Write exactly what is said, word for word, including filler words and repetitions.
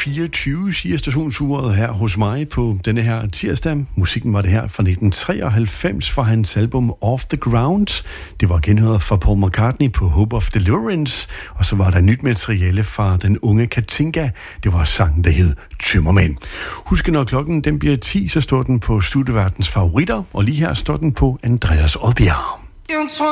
fireogtyve, siger stationsuret her hos mig på denne her tirsdag. Musikken var det her fra nitten treoghalvfems fra hans album Off the Ground. Det var genhøret fra Paul McCartney på Hope of Deliverance. Og så var der nyt materiale fra den unge Katinka. Det var sangen, der hed Tømmermænd. Husk, når klokken den bliver ti, så står den på Studieværtens favoritter. Og lige her står den på Andreas Odbjerg.